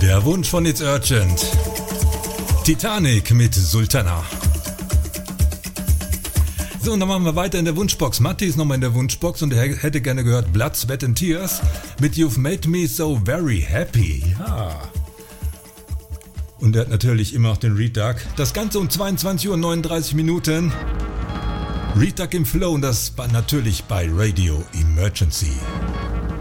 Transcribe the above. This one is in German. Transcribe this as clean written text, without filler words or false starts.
Der Wunsch von It's Urgent. Titanic mit Sultana. So, und dann machen wir weiter in der Wunschbox. Matti ist nochmal in der Wunschbox und er hätte gerne gehört Blood, Sweat and Tears mit You've Made Me So Very Happy. Ja. Und er hat natürlich immer noch den Read Duck. Das Ganze um 22:39 Uhr. Read Duck im Flow und das war natürlich bei Radio Emergency.